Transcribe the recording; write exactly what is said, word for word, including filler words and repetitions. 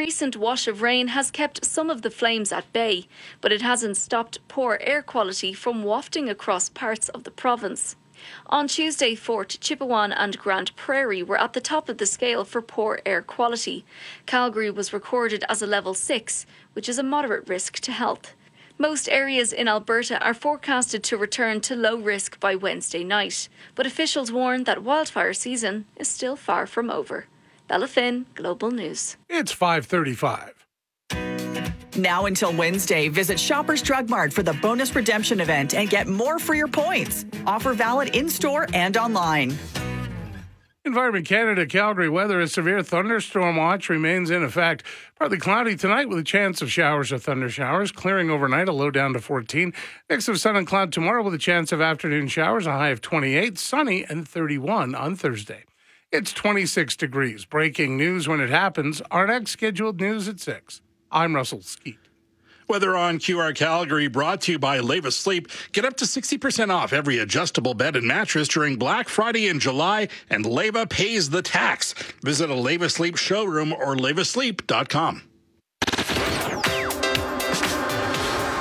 recent wash of rain has kept some of the flames at bay, but it hasn't stopped poor air quality from wafting across parts of the province. On Tuesday, Fort, Chipewyan and Grande Prairie were at the top of the scale for poor air quality. Calgary was recorded as a level six, which is a moderate risk to health. Most areas in Alberta are forecasted to return to low risk by Wednesday night, but officials warn that wildfire season is still far from over. Bella Finn, Global News. It's five thirty-five. Now until Wednesday, visit Shoppers Drug Mart for the bonus redemption event and get more for your points. Offer valid in-store and online. Environment Canada Calgary weather, a severe thunderstorm watch remains in effect. Partly cloudy tonight with a chance of showers or thunder showers. Clearing overnight, a low down to fourteen. Mix of sun and cloud tomorrow with a chance of afternoon showers, a high of twenty-eight. Sunny and thirty-one on Thursday. It's twenty-six degrees. Breaking news when it happens. Our next scheduled news at six. I'm Russell Skeet. Weather on Q R Calgary brought to you by Leva Sleep. Get up to sixty percent off every adjustable bed and mattress during Black Friday in July, and Leva pays the tax. Visit a Leva Sleep showroom or leva sleep dot com.